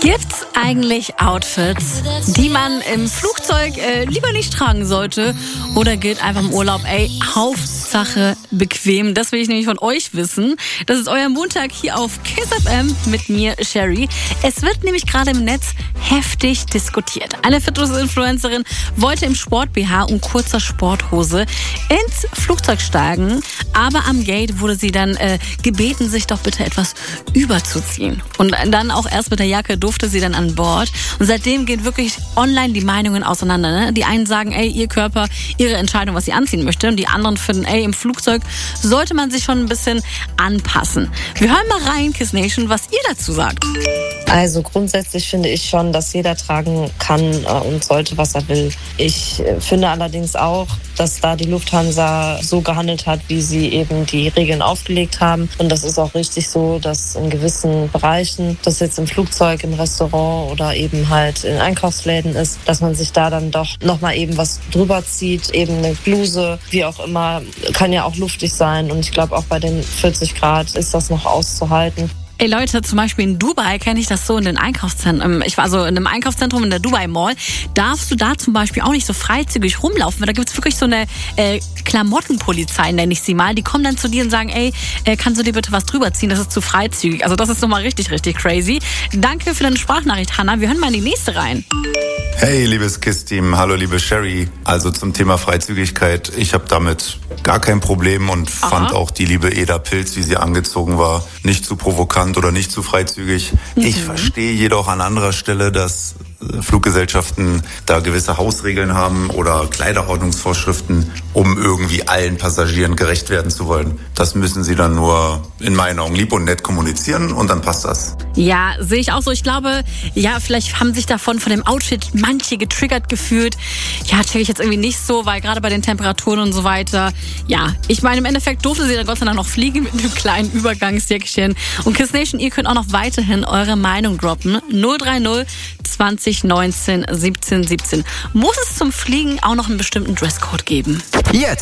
Gibt's eigentlich Outfits, die man im Flugzeug lieber nicht tragen sollte? Oder gilt einfach im Urlaub, Hauptsache bequem? Das will ich nämlich von euch wissen. Das ist euer Montag hier auf Kiss FM mit mir, Sherry. Es wird nämlich gerade im Netz heftig diskutiert. Eine Fitness-Influencerin wollte im Sport-BH und kurzer Sporthose ins Flugzeug steigen, aber am Gate wurde sie dann gebeten, sich doch bitte etwas überzuziehen. Und dann auch erst mit der Jacke durfte sie dann an Bord. Und seitdem gehen wirklich online die Meinungen auseinander. Ne? Die einen sagen, ihr Körper, ihre Entscheidung, was sie anziehen möchte. Und die anderen finden, im Flugzeug sollte man sich schon ein bisschen anpassen. Wir hören mal rein, Kiss Nation, was ihr dazu sagt. Also grundsätzlich finde ich schon, dass jeder tragen kann und sollte, was er will. Ich finde allerdings auch, dass da die Lufthansa so gehandelt hat, wie sie eben die Regeln aufgelegt haben. Und das ist auch richtig so, dass in gewissen Bereichen, das jetzt im Flugzeug, im Restaurant oder eben halt in Einkaufsläden ist, dass man sich da dann doch nochmal eben was drüber zieht, eben eine Bluse, wie auch immer, kann ja auch luftig sein. Und ich glaube auch bei den 40 Grad ist das noch auszuhalten. Leute, zum Beispiel in Dubai kenne ich das so in den Einkaufszentren. Ich war also in einem Einkaufszentrum in der Dubai Mall. Darfst du da zum Beispiel auch nicht so freizügig rumlaufen, weil da gibt es wirklich so eine Klamottenpolizei, nenne ich sie mal. Die kommen dann zu dir und sagen, kannst du dir bitte was drüber ziehen? Das ist zu freizügig. Also das ist nochmal richtig, richtig crazy. Danke für deine Sprachnachricht, Hannah. Wir hören mal in die nächste rein. Hey, liebes KISS-Team, hallo liebe Sherry. Also zum Thema Freizügigkeit, ich habe damit gar kein Problem und fand auch die liebe Eda Pilz, wie sie angezogen war, nicht zu provokant oder nicht zu freizügig. Ich verstehe jedoch an anderer Stelle, dass Fluggesellschaften da gewisse Hausregeln haben oder Kleiderordnungsvorschriften, um irgendwie allen Passagieren gerecht werden zu wollen. Das müssen sie dann nur in meinen Augen lieb und nett kommunizieren und dann passt das. Ja, sehe ich auch so. Ich glaube, vielleicht haben sich davon von dem Outfit manche getriggert gefühlt. Ja, checke ich jetzt irgendwie nicht so, weil gerade bei den Temperaturen und so weiter, ich meine, im Endeffekt durfte sie dann Gott sei Dank noch fliegen mit einem kleinen Übergangsjäckchen. Und Kiss Nation, ihr könnt auch noch weiterhin eure Meinung droppen. 030 20 19 17 17. Muss es zum Fliegen auch noch einen bestimmten Dresscode geben? Jetzt